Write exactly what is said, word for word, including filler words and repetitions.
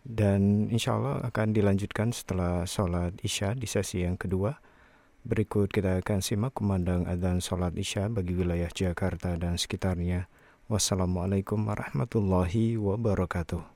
dan insya Allah akan dilanjutkan setelah sholat isya di sesi yang kedua. Berikut kita akan simak kumandang adzan sholat isya bagi wilayah Jakarta dan sekitarnya. Wassalamualaikum warahmatullahi wabarakatuh.